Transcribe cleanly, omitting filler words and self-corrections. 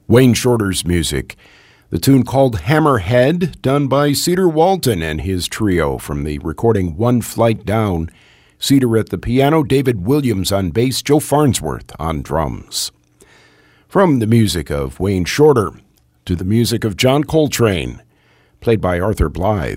Wayne Shorter's music. The tune called Hammerhead, done by Cedar Walton and his trio from the recording One Flight Down. Cedar at the piano, David Williams on bass, Joe Farnsworth on drums. From the music of Wayne Shorter to the music of John Coltrane, played by Arthur Blythe.